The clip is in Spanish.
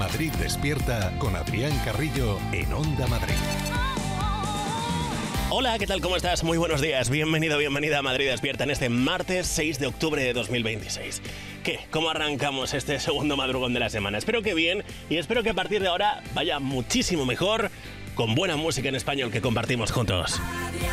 Madrid Despierta con Adrián Carrillo en Onda Madrid. Hola, ¿qué tal? ¿Cómo estás? Muy buenos días. Bienvenido, bienvenida a Madrid Despierta en este martes 6 de octubre de 2026. ¿Qué? ¿Cómo arrancamos este segundo madrugón de la semana? Espero que bien y espero que a partir de ahora vaya muchísimo mejor con buena música en español que compartimos juntos.